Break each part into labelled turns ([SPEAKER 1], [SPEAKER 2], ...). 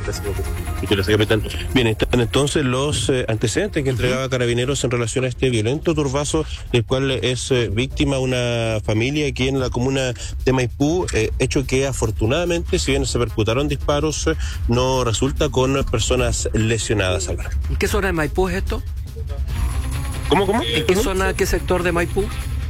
[SPEAKER 1] Gracias, capitán. Bien, están entonces los antecedentes que entregaba Carabineros en relación a este violento turbazo, del cual es víctima una familia aquí en la comuna de Maipú, hecho que afortunadamente, si bien se percutaron disparos, no resulta con personas lesionadas. Álvaro.
[SPEAKER 2] ¿En qué zona de Maipú es esto?
[SPEAKER 1] ¿Cómo?
[SPEAKER 2] ¿En qué zona, qué sector de Maipú?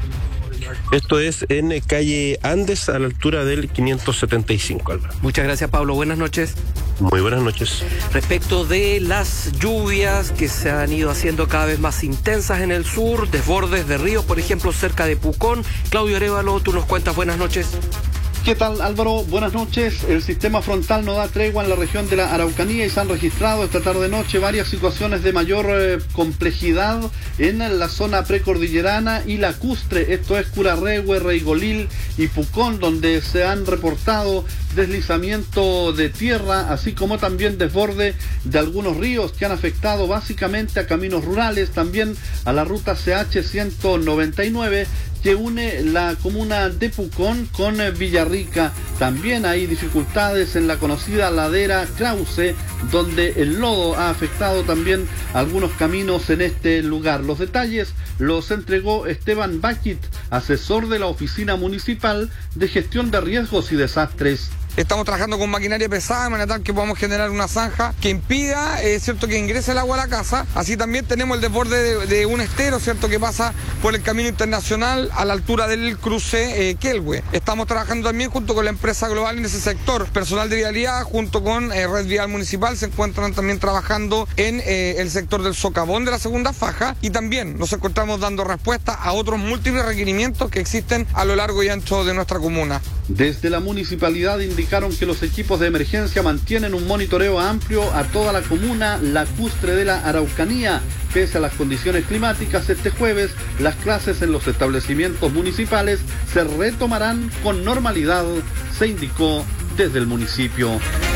[SPEAKER 1] Esto es en calle Andes, a la altura del 575, Álvaro.
[SPEAKER 2] Muchas gracias, Pablo. Buenas noches.
[SPEAKER 1] Muy buenas noches.
[SPEAKER 2] Respecto de las lluvias que se han ido haciendo cada vez más intensas en el sur, desbordes de ríos, por ejemplo, cerca de Pucón. Claudio Arévalo, tú nos cuentas. Buenas noches.
[SPEAKER 3] ¿Qué tal, Álvaro? Buenas noches. El sistema frontal no da tregua en la región de la Araucanía y se han registrado esta tarde-noche varias situaciones de mayor complejidad en la zona precordillerana y lacustre. Esto es Curarrehue, Reigolil y Pucón, donde se han reportado deslizamiento de tierra, así como también desborde de algunos ríos que han afectado básicamente a caminos rurales, también a la ruta CH 199, que une la comuna de Pucón con Villarrica. También hay dificultades en la conocida ladera Krause, donde el lodo ha afectado también algunos caminos en este lugar. Los detalles los entregó Esteban Bakit, asesor de la Oficina Municipal de Gestión de Riesgos y Desastres.
[SPEAKER 4] Estamos trabajando con maquinaria pesada de manera tal que podamos generar una zanja que impida, cierto, que ingrese el agua a la casa. Así también tenemos el desborde de un estero, cierto, que pasa por el camino internacional a la altura del cruce Kelwe. Estamos trabajando también junto con la empresa global en ese sector. Personal de vialidad junto con Red Vial Municipal se encuentran también trabajando en el sector del socavón de la segunda faja, y también nos encontramos dando respuesta a otros múltiples requerimientos que existen a lo largo y ancho de nuestra comuna.
[SPEAKER 3] Desde la municipalidad indicaron que los equipos de emergencia mantienen un monitoreo amplio a toda la comuna lacustre de la Araucanía. Pese a las condiciones climáticas, este jueves las clases en los establecimientos municipales se retomarán con normalidad, se indicó desde el municipio.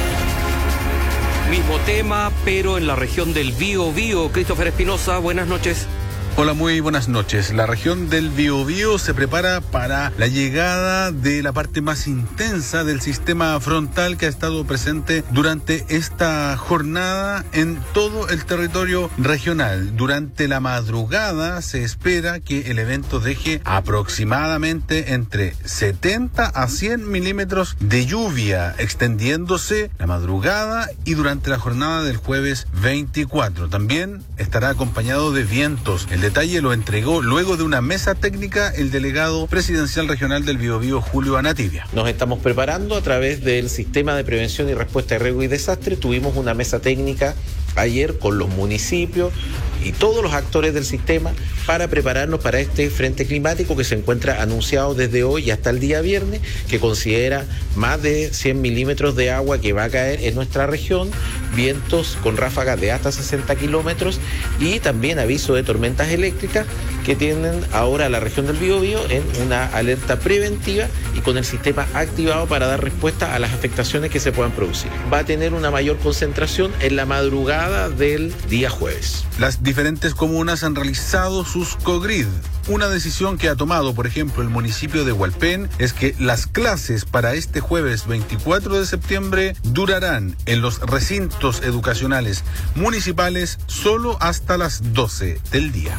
[SPEAKER 2] Mismo tema, pero en la región del Biobío. Christopher Espinosa, buenas noches.
[SPEAKER 5] Hola, muy buenas noches. La región del Biobío se prepara para la llegada de la parte más intensa del sistema frontal que ha estado presente durante esta jornada en todo el territorio regional. Durante la madrugada se espera que el evento deje aproximadamente entre 70 a 100 milímetros de lluvia, extendiéndose la madrugada y durante la jornada del jueves 24. También estará acompañado de vientos. El detalle lo entregó luego de una mesa técnica el delegado presidencial regional del Biobío, Julio Anativia.
[SPEAKER 6] Nos estamos preparando a través del sistema de prevención y respuesta a riesgo y desastre. Tuvimos una mesa técnica ayer con los municipios y todos los actores del sistema para prepararnos para este frente climático que se encuentra anunciado desde hoy hasta el día viernes, que considera más de 100 milímetros de agua que va a caer en nuestra región, vientos con ráfagas de hasta 60 kilómetros y también aviso de tormentas eléctricas que tienen ahora la región del Biobío en una alerta preventiva y con el sistema activado para dar respuesta a las afectaciones que se puedan producir. Va a tener una mayor concentración en la madrugada del día jueves.
[SPEAKER 5] Las diferentes comunas han realizado sus COGRID. Una decisión que ha tomado, por ejemplo, el municipio de Hualpén es que las clases para este jueves 24 de septiembre durarán en los recintos educacionales municipales solo hasta las 12 del día.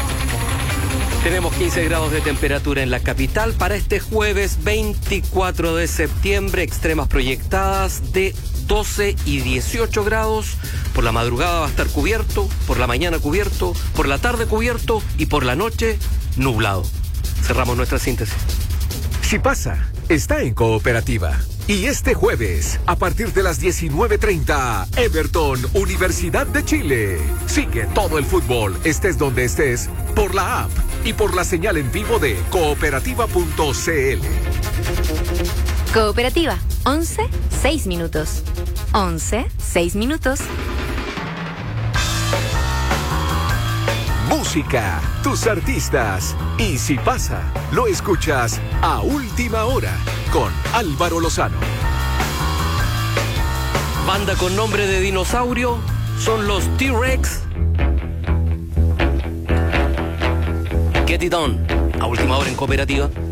[SPEAKER 2] Tenemos 15 grados de temperatura en la capital para este jueves 24 de septiembre, extremas proyectadas de 12 y 18 grados. Por la madrugada va a estar cubierto, por la mañana cubierto, por la tarde cubierto y por la noche nublado. Cerramos nuestra síntesis.
[SPEAKER 7] Si pasa, está en Cooperativa. Y este jueves, a partir de las 19:30, Everton, Universidad de Chile. Sigue todo el fútbol, estés donde estés, por la app y por la señal en vivo de cooperativa.cl.
[SPEAKER 8] Cooperativa, 11, 6 minutos. 11, 6 minutos.
[SPEAKER 7] Música, tus artistas. Y si pasa, lo escuchas a última hora con Álvaro Lozano.
[SPEAKER 2] Banda con nombre de dinosaurio son los T-Rex. Get It On, a última hora en Cooperativa.